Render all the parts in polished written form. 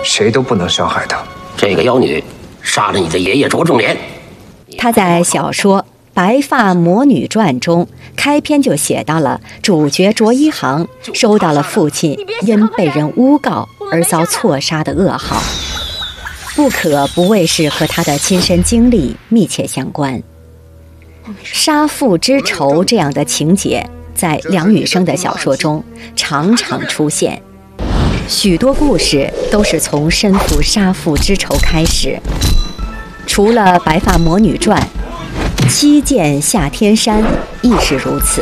谁都不能伤害她。 这个妖女杀了你的爷爷卓仲廉。 他在小说《白发魔女传》中开篇就写到了主角卓一航收到了父亲因被人诬告而遭错杀的噩耗，不可不谓是和他的亲身经历密切相关。杀父之仇这样的情节在梁羽生的小说中常常出现，许多故事都是从身负杀父之仇开始。除了《白发魔女传》，《七剑下天山》亦是如此。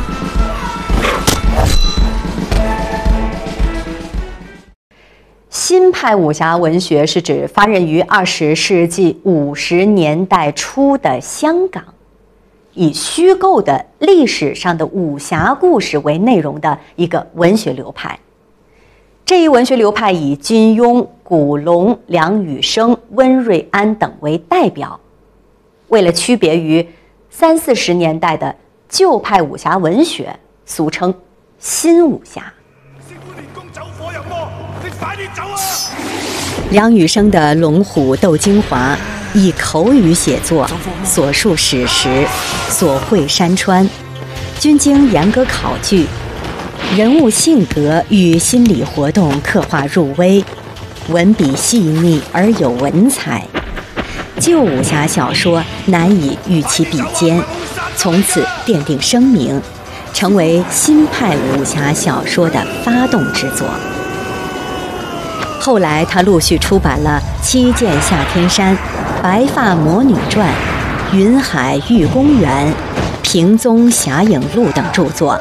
新派武侠文学是指发轫于20世纪50年代初的香港，以虚构的历史上的武侠故事为内容的一个文学流派。这一文学流派以金庸、古龙、梁羽生、温瑞安等为代表。为了区别于30、40年代的旧派武侠文学，俗称新武侠。梁羽生的《龙虎斗精华》以口语写作，所述史实，所绘山川，均经严格考据，人物性格与心理活动刻画入微，文笔细腻而有文采。旧武侠小说难以与其比肩，从此奠定声名，成为新派武侠小说的发动之作。后来他陆续出版了《七剑下天山》《白发魔女传》《云海玉公园》《平踪侠影录》等著作。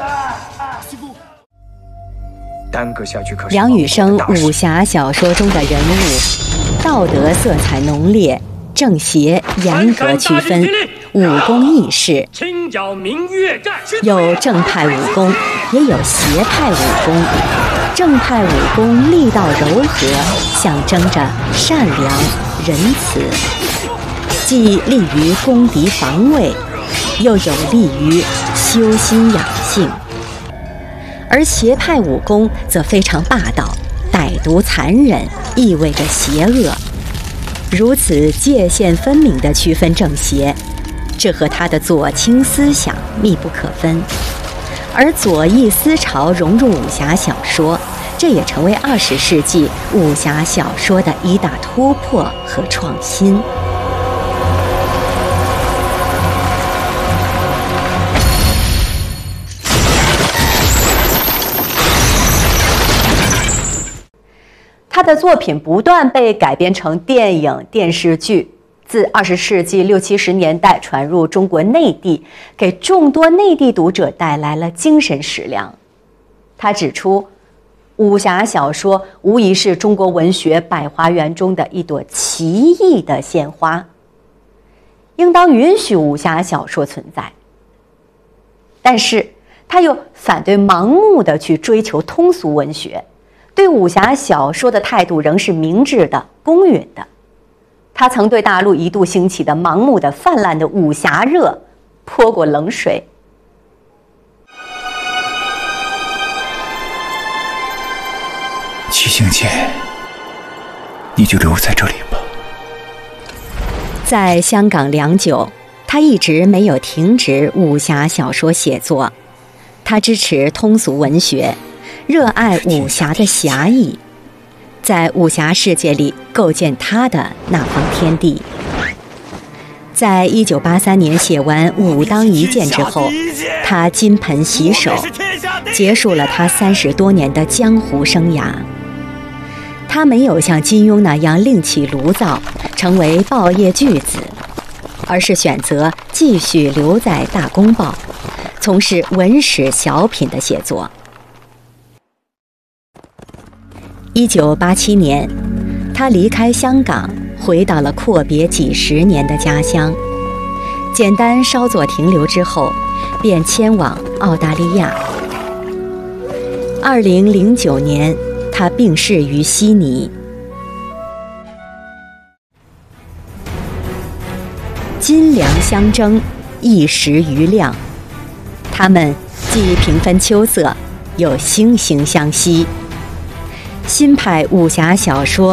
梁羽生武侠小说中的人物，道德色彩浓烈，正邪严格区分，武功义士，有正派武功，也有邪派武功。正派武功力道柔和，象征着善良仁慈，既利于攻敌防卫，又有利于修心养性。而邪派武功则非常霸道、歹毒残忍，意味着邪恶。如此界限分明地区分正邪，这和他的左倾思想密不可分。而左翼思潮融入武侠小说，这也成为20世纪武侠小说的一大突破和创新。他的作品不断被改编成电影、电视剧，自20世纪60、70年代传入中国内地，给众多内地读者带来了精神食粮。他指出，武侠小说无疑是中国文学百花园中的一朵奇异的鲜花，应当允许武侠小说存在。但是，他又反对盲目地去追求通俗文学，对武侠小说的态度仍是明智的、公允的。他曾对大陆一度兴起的盲目的、泛滥的武侠热泼过冷水。 齐行健，你就留在这里吧。 在香港良久，他一直没有停止武侠小说写作。他支持通俗文学，热爱武侠的侠义，在武侠世界里构建他的那方天地。在1983年写完《武当一剑》之后，他金盆洗手，结束了他30多年的江湖生涯。他没有像金庸那样另起炉灶，成为报业巨子，而是选择继续留在《大公报》，从事文史小品的写作。1987年，他离开香港，回到了阔别几十年的家乡。简单稍作停留之后，便迁往澳大利亚。2009年，他病逝于悉尼。金梁相争，一时余亮。他们既平分秋色，又惺惺相惜。新派武侠小说